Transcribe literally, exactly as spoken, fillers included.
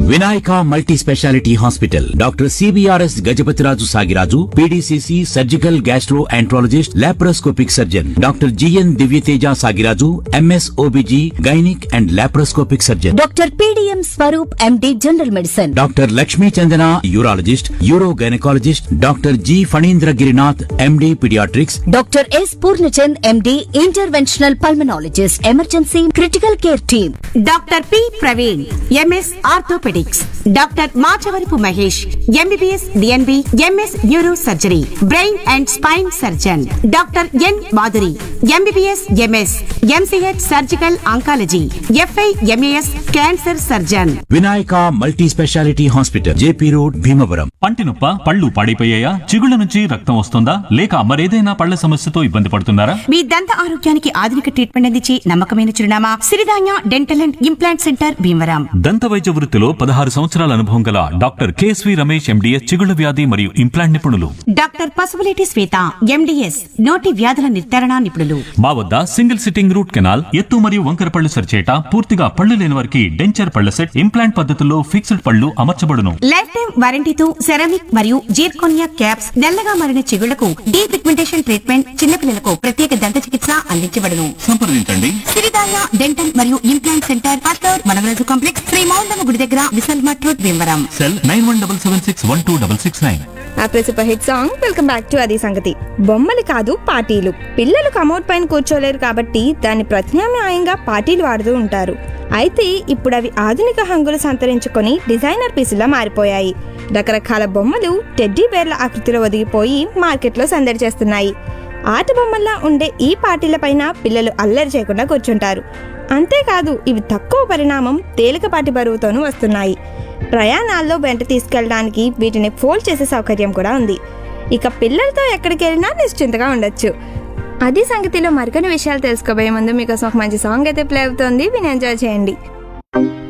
Vinayaka multi speciality hospital doctor CBRS Gajapathiraju Sagiraju PDCC surgical gastro enterologist laparoscopic surgeon doctor GN Divyateja Sagiraju MS OBG gynaec and laparoscopic surgeon doctor PDM Swaroop MD general medicine doctor Lakshmi Chandana urologist euro gynaecologist doctor G Phanindra Girinath MD paediatrics doctor yes Purnachand MD interventional pulmonologist emergency critical care team doctor P Praveen MS orthopaedics doctor Machavarapu Mahesh MBBS DNB MS neuro surgery brain and spine surgeon doctor N Madhuri MBBS MS MCh surgical oncology f i MAS cancer surgeon Vinayaka multi speciality hospital JP road Bhimavaram. పంటి నొప్ప, పళ్ళు పాడైపోయాయా, చిగుళ్ళ నుంచి రక్తం వస్తుందా, లేక మరేదైనా పళ్ల సమస్యతో ఇబ్బంది పడుతున్నారా? మీ దంత ఆరోగ్యానికి ఆధునిక ట్రీట్మెంట్ అందించి నమ్మకమైన చిరునామా Siridhanya dental and implant centre Bhimavaram. దంత వైద్య వృత్తిలో పదహారు సంవత్సరాల అనుభవం గల డాక్టర్ కేఎస్వి రమేష్ ఎండిఎస్ చిగుళ్ళ వ్యాధి మరియు ఇంప్లాంట్ నిపుణులు. డాక్టర్ పసుపులేటి శ్వేత ఎండిఎస్ నోటి వ్యాధుల నిర్ధారణ నిపుణులు. మా వద్ద సింగిల్ సిట్టింగ్ రూట్ కెనాల్, ఎత్తు మరియు వంకర పళ్ళు సరిచేట, పూర్తిగా పళ్ళు లేని వారికి డెంచర్ పళ్ల సెట్, ఇంప్లాంట్ పద్ధతుల్లో ఫిక్స్డ్ పళ్ళు అమర్చబడును. లైఫ్ టైం వారంటీతో సెరామిక్ మరియు జీర్కోనియా క్యాప్స్, నల్లగా మారిన చిగుళ్లకు డీ పిగ్మెంటేషన్ ట్రీట్మెంట్, చిన్నపిల్లలకు ప్రత్యేక దంత చికిత్స అందించబడును. సంప్రదించండి సిరిధాన్య డెంటల్ మరియు implant centre పట్లూర్ మనవరాజు complex Shri Moundamma గుడి దగ్గర విశాల్ మట్ road Bhimavaram. Cell nine one double seven six one two double six nine. After super hit song welcome back to అది సంగతి. బొమ్మలు కాదు పార్టీలు. పిల్లలు కమోడ్ పైన కూర్చోలేరు కాబట్టి దాన్ని ప్రత్యామ్నాయంగా పార్టీలు వాడుతూ ఉంటారు. అయితే ఇప్పుడు అవి ఆధునిక హంగులు సంతరించుకొని డిజైనర్ పీసులా మారిపోయాయి. రకరకాల బొమ్మలు టెడ్డీ బేర్ల ఆకృతిలో ఒదిగిపోయి మార్కెట్లో సందడి చేస్తున్నాయి. ఆట బొమ్మల్లా ఉండే ఈ పార్టీల పైన పిల్లలు అల్లరి చేయకుండా కూర్చుంటారు. అంతేకాదు ఇవి తక్కువ పరిణామం, తేలికపాటి బరువుతోనూ వస్తున్నాయి. ప్రయాణాల్లో వెంట తీసుకెళ్ళడానికి వీటిని ఫోల్డ్ చేసే సౌకర్యం కూడా ఉంది. ఇక పిల్లలతో ఎక్కడికి వెళ్ళినా నిశ్చింతగా ఉండొచ్చు. అది సంగతిలో మరికొన్ని విషయాలు తెలుసుకోబోయే ముందు మీకోసం ఒక మంచి సాంగ్ అయితే ప్లే అవుతుంది, విని ఎంజాయ్ చేయండి.